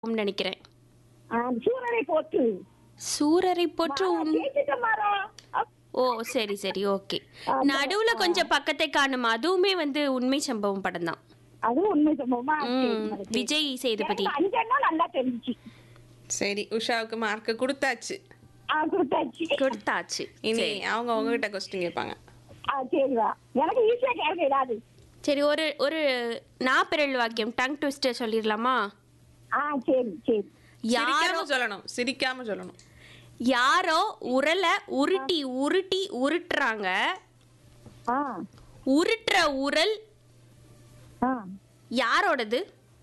நினைக்கிறேன். சூரரை போற்று. சூரரை போற்று கேட்டுட்ட மரம். ஓ சரி சரி ஓகே. நடுவுல கொஞ்சம் பக்கத்தை காணுமா, அதுவுமே உண்மை சம்பவம் படம் தான். அதுவும் உண்மை சம்பவமா? விஜய் சேதுபதி. அஞ்சன்னா நல்லா தெரிஞ்சுச்சு. சரி, உஷாவுக்கு மார்க் கொடுத்தாச்சு. கொடுத்தாச்சு. கொடுத்தாச்சு. இனி அவங்க உங்ககிட்ட கொஸ்டின் கேட்பாங்க. சரிவா, எனக்கு ஈஸியா கேட்க ஏதாவது. சரி, ஒரு ஒரு நாப்பிரல் வாக்கியம் டங் ட்விஸ்டர் சொல்லிடலாமா? சரி சரி. யாரோ சொல்லணும், சிரிக்காம சொல்லணும். யாரோ உரலை உருட்டி உருட்டி உருட்டுறாங்க. உருட்டுற உரல் யாரோடது?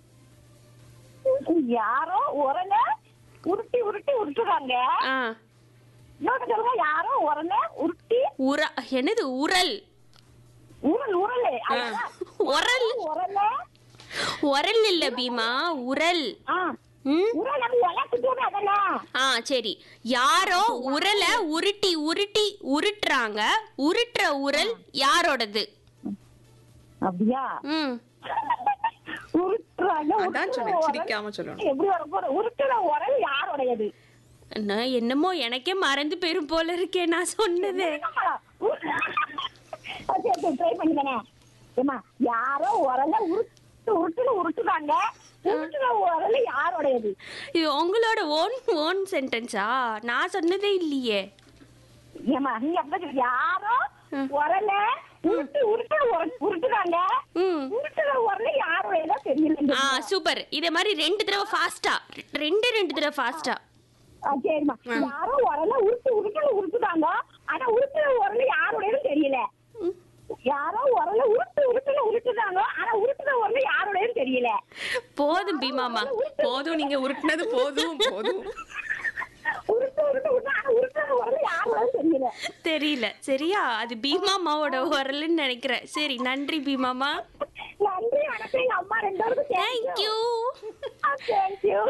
யாரோ உரல உருட்டி உருட்டி உருட்டுறாங்க. இன்னொரு சொல்லுங்க. யாரோ உரல உருட்டி என்னது உரல்? உரல் உரல் உரல் உரல உரல் இல்ல பீமா, உரல். சரி, யாரோ உரலை உருட்டி உருட்டி உருட்டுறாங்க. உருட்டுற உரல் யாரோடது? அப்படியா? சிரிக்காம சொல்லணும். எப்படி வர உருட்டுற உரல் யாரோடையது? என்னமோ எனக்கே மறந்து பெரும் போல இருக்கே நான் சொன்னது. ட்ரை பண்ணிக்கணே. யாரோ உரல உருட்டு உருட்டுறாங்க. யாரோடையது? இது உங்களோட ஓன் சென்டென்ஸா? நான் சொன்னதே இல்லையே. யாரோ உரல உருட்டு உருட்டு உருட்டுறாங்க. உருட்டுற உரல யாரோடையதோ தெரியல. சூப்பர். இதே மாதிரி ரெண்டு தடவை ஃபாஸ்டா. ரெண்டு தடவை ஃபாஸ்டா. சரிம்மா. யாரோ உரல உருட்டு உருட்டு உருட்டுறாங்க. ஆனா உருட்டுற உரல யாரோடையதும் தெரியல. யாரோ உரல உருட்டு உருட்டுல உருட்டுறாங்க. ஆனா உருட்டுற உரல யாரோடையும் தெரியல. போதும் பீமாமா, போதும். நீங்க உருட்டுனது போதும் போதும். உருட்டு உருட்டு உருட்டுற உரல யாரோடையும் தெரியல. தெரியல. சரியா? அது பீமாமாவோட உரல்னு நினைக்கிறேன். சரி, நன்றி பீமாமா. நன்றி, வணக்கம். எங்க அம்மா ரெண்டு பேரும் தேங்க்யூ. தேங்க்யூ.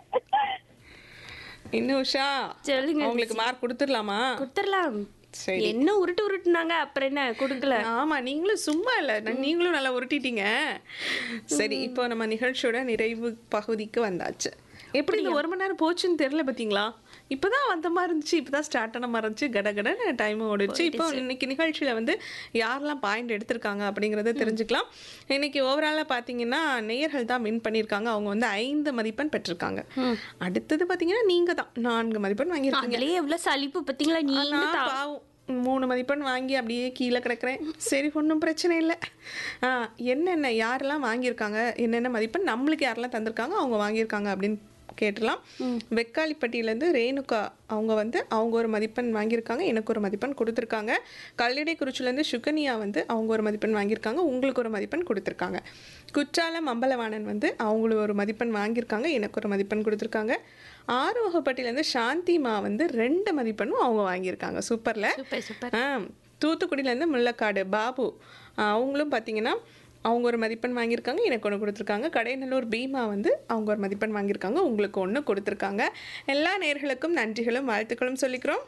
இன்னும் உஷா சொல்லுங்க. உங்களுக்கு மார்க் கொடுத்துடலாமா? கொடுத்துடலாம். என்ன உருட்டுனாங்க, அப்புறம் என்ன கொடுக்கல? ஆமா, நீங்களும் சும்மா இல்ல, நீங்களும் நல்லா உருட்டிட்டீங்க. சரி, இப்போ நம்ம நிகழ்ச்சியோட நிறைவு பகுதிக்கு வந்தாச்சு. எப்படி இந்த 1 மணி நேரம் போச்சுன்னு தெரியல பாத்தீங்களா? இப்பதான் வந்த மாதிரி இருந்துச்சு, இப்பதான் ஸ்டார்ட் ஆன மாதிரி இருந்துச்சு. கடகடன்னு டைம் ஓடிடுச்சு. இப்போ இன்னைக்கு நிகழ்ச்சியில யாரெல்லாம் பாயிண்ட் எடுத்திருக்காங்க அப்படிங்கறத தெரிஞ்சுக்கலாம். இன்னைக்கு ஓவராலா பாத்தீங்கன்னா நேயர்கள் தான் வின் பண்ணிருக்காங்க. அவங்க 5 மதிப்பெண் பெற்றிருக்காங்க. அடுத்தது பாத்தீங்கன்னா நீங்க தான் 4 மதிப்பெண் வாங்கிருக்கீங்க. அதுலயே எவ்வளவு சலிப்பு பாத்தீங்களா? நீங்க பாவம் 3 மதிப்பெண் வாங்கி அப்படியே கீழே கிடக்குறேன். சரி, ஒன்றும் பிரச்சனை இல்லை. என்னென்ன யாரெல்லாம் வாங்கியிருக்காங்க, என்னென்ன மதிப்பெண் நம்மளுக்கு யாரெல்லாம் தந்திருக்காங்க, அவங்க வாங்கியிருக்காங்க அப்படின்னு கேட்டலாம். வெக்காளிப்பட்டியிலேருந்து ரேணுகா அவங்க அவங்க ஒரு மதிப்பெண் வாங்கியிருக்காங்க, எனக்கு ஒரு மதிப்பெண் கொடுத்துருக்காங்க. கல்லடைக்குறிச்சிலேருந்து சுகன்யா அவங்க ஒரு மதிப்பெண் வாங்கியிருக்காங்க, உங்களுக்கு ஒரு மதிப்பெண் கொடுத்துருக்காங்க. குற்றாலம் அம்பலவாணன் அவங்களுக்கு ஒரு மதிப்பெண் வாங்கியிருக்காங்க, எனக்கு ஒரு மதிப்பெண் கொடுத்துருக்காங்க. ஆறுமுகப்பட்டியிலேருந்து சாந்திமா 2 மதிப்பெண்ணும் அவங்க வாங்கியிருக்காங்க. சூப்பர்ல. தூத்துக்குடியிலேருந்து முள்ளக்காடு பாபு அவங்களும் பார்த்தீங்கன்னா அவங்க ஒரு மதிப்பெண் வாங்கியிருக்காங்க, எனக்கு ஒன்று கொடுத்துருக்காங்க. கடைநல்லூர் பீமா அவங்க ஒரு மதிப்பெண் வாங்கியிருக்காங்க, உங்களுக்கு ஒன்று கொடுத்துருக்காங்க. எல்லா நேயர்களுக்கும் நன்றிகளும் வாழ்த்துக்களும் சொல்லிக்கிறோம்.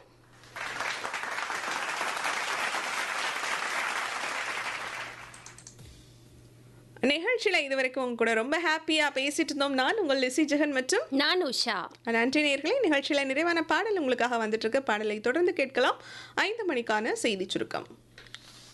நிகழ்ச்சியில் இதுவரைக்கும் உங்க கூட ரொம்ப ஹாப்பியா பேசிட்டு இருந்தோம். நான் உங்கள் லிசி ஜெகன் மற்றும் நான் உஷா. நன்றி நேயர்களே. நிகழ்ச்சியில் நிறைவான பாடல் உங்களுக்காக வந்துட்டு இருக்கு. பாடலை தொடர்ந்து கேட்கலாம். 5 மணிக்கான செய்தி சுருக்கம்.